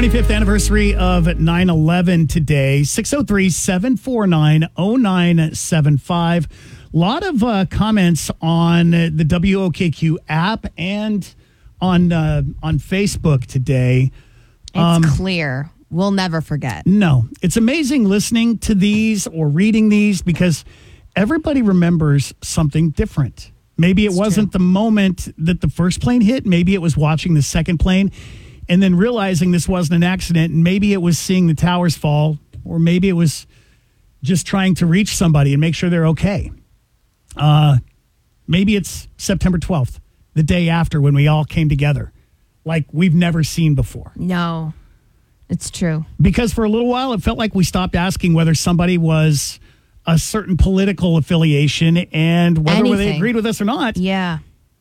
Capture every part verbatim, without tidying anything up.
twenty-fifth anniversary of nine eleven today. six oh three, seven four nine, oh nine seven five. A lot of uh, comments on the W O K Q app and on uh, on Facebook today. It's um, clear. We'll never forget. No. It's amazing listening to these or reading these because everybody remembers something different. Maybe it it's wasn't true. the moment that the first plane hit. Maybe it was watching the second plane and then realizing this wasn't an accident. And maybe it was seeing the towers fall, or maybe it was just trying to reach somebody and make sure they're okay. Uh, maybe it's September twelfth, the day after when we all came together like we've never seen before. No, it's true. Because for a little while, it felt like we stopped asking whether somebody was a certain political affiliation and whether Anything. they agreed with us or not. Yeah.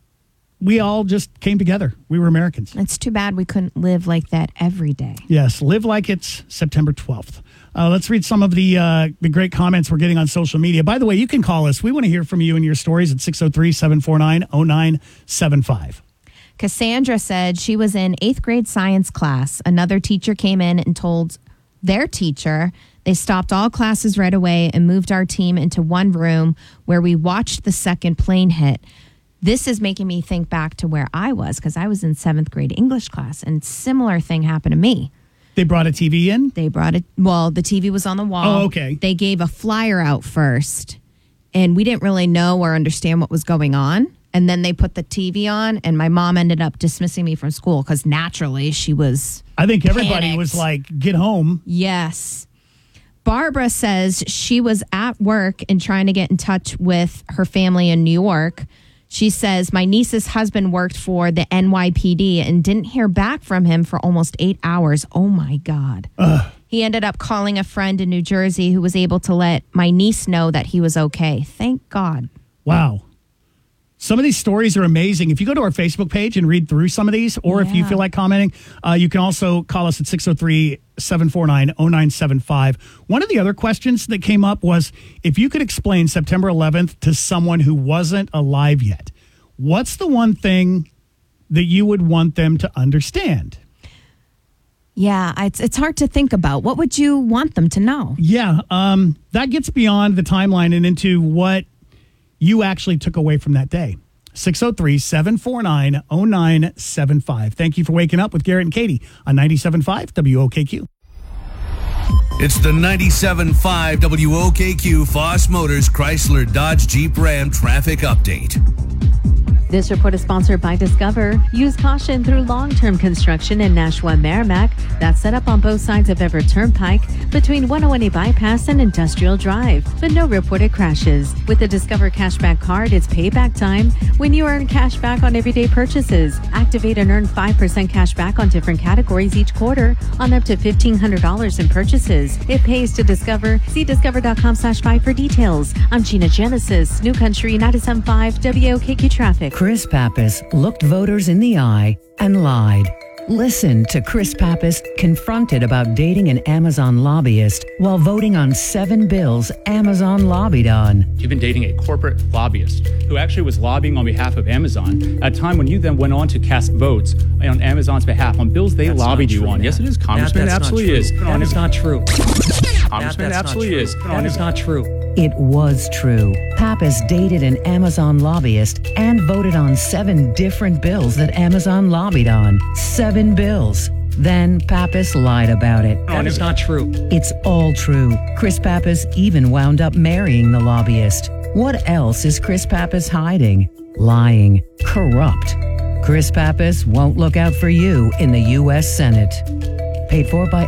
We all just came together. We were Americans. It's too bad we couldn't live like that every day. Yes, live like it's September twelfth. Uh, let's read some of the uh, the great comments we're getting on social media. By the way, you can call us. We want to hear from you and your stories at six oh three, seven four nine, oh nine seven five. Cassandra said she was in eighth grade science class. Another teacher came in and told their teacher they stopped all classes right away and moved our team into one room where we watched the second plane hit. This is making me think back to where I was because I was in seventh grade English class and similar thing happened to me. They brought a T V in? They brought it. Well, the T V was on the wall. Oh, okay. They gave a flyer out first and we didn't really know or understand what was going on. And then they put the T V on and my mom ended up dismissing me from school because naturally she was I think everybody panicked. was like, get home. Yes. Barbara says she was at work and trying to get in touch with her family in New York. She says, my niece's husband worked for the N Y P D and didn't hear back from him for almost eight hours. Oh, my God. Ugh. He ended up calling a friend in New Jersey who was able to let my niece know that he was okay. Thank God. Wow. Some of these stories are amazing. If you go to our Facebook page and read through some of these, or yeah. if you feel like commenting, uh, you can also call us at six oh three, seven four nine, oh nine seven five. One of the other questions that came up was, if you could explain September eleventh to someone who wasn't alive yet, what's the one thing that you would want them to understand? Yeah, it's it's hard to think about. What would you want them to know? Yeah, um, that gets beyond the timeline and into what you actually took away from that day. six oh three, seven four nine, oh nine seven five. Thank you for waking up with Garrett and Katie on ninety-seven point five W O K Q. It's the ninety-seven point five W O K Q Foss Motors Chrysler Dodge Jeep Ram traffic update. This report is sponsored by Discover. Use caution through long-term construction in Nashua Merrimack that's set up on both sides of Everett Turnpike between one oh one A Bypass and Industrial Drive, but no reported crashes. With the Discover Cashback Card, it's payback time when you earn cash back on everyday purchases. Activate and earn five percent cash back on different categories each quarter on up to fifteen hundred dollars in purchases. It pays to Discover. See discover.com slash buy for details. I'm Gina Genesis, New Country ninety-seven point five W O K Q Traffic. Chris Pappas looked voters in the eye and lied. Listen to Chris Pappas confronted about dating an Amazon lobbyist while voting on seven bills Amazon lobbied on. You've been dating a corporate lobbyist who actually was lobbying on behalf of Amazon at a time when you then went on to cast votes on Amazon's behalf on bills they that's lobbied you on. Matt. Yes, it is. Congressman, Matt, absolutely is. That is not true. Congressman, Matt, absolutely not is. That is not true. It was true. Pappas dated an Amazon lobbyist and voted on seven different bills that Amazon lobbied on. Seven bills. Then Pappas lied about it. That is not true. It's all true. Chris Pappas even wound up marrying the lobbyist. What else is Chris Pappas hiding? Lying. Corrupt. Chris Pappas won't look out for you in the U S Senate. Paid for by